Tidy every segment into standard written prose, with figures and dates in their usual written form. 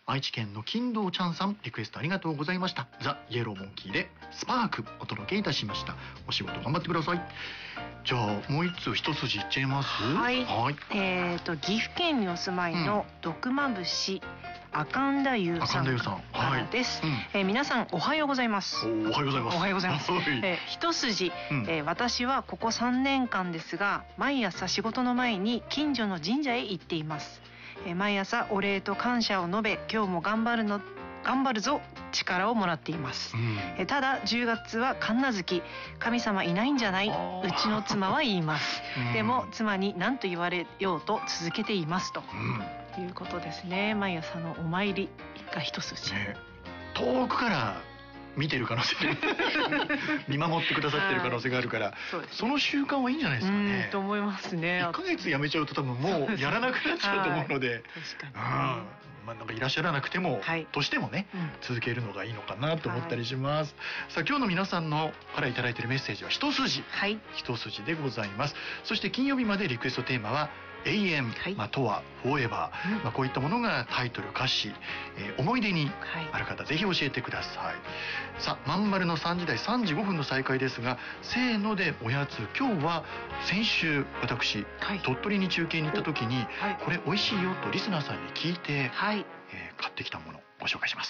愛知県の金堂ちゃんさん、リクエストありがとうございました。ザ・イエローモンキーでスパークお届けいたしました。お仕事頑張ってください。じゃあもう一つ一筋いっちゃいます。 はい、岐阜県にお住まいの毒まぶし赤田優さんからです。皆さんおはようございます。 おはようございます。 おはようございます。一筋、私はここ3年間ですが、毎朝仕事の前に近所の神社へ行っています。毎朝お礼と感謝を述べ、今日も頑張るぞ力をもらっています。ただ10月は神無月、神様いないんじゃない、うちの妻は言います。でも妻に何と言われようと続けていますと、いうことですね。毎朝のお参りが一筋、 遠くから見てる可能性見守ってくださってる可能性があるから、その習慣はいいんじゃないですかね。 と思いますね。 1ヶ月やめちゃうと多分もうやらなくなっちゃうと思うので、 確かに、 なんかいらっしゃらなくても、としてもね、続けるのがいいのかなと思ったりします。さあ今日の皆さんのからいただいているメッセージは一筋、一筋でございます。そして金曜日までリクエストテーマは永遠、とはフォーエバー、こういったものがタイトル、歌詞、思い出にある方、ぜひ教えてください。さあまんまるの3時台3時5分の再開ですが、せーのでおやつ。今日は先週私、鳥取に中継に行った時に、これ美味しいよとリスナーさんに聞いて、買ってきたものをご紹介します。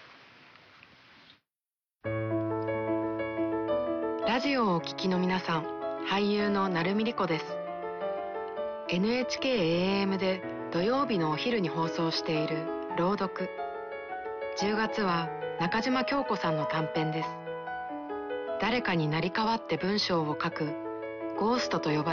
ラジオをお聞きの皆さん、俳優の成海莉子です。NHK-AM で土曜日のお昼に放送している朗読。10月は中島京子さんの短編です。誰かに成り代わって文章を書くゴーストと呼ばれ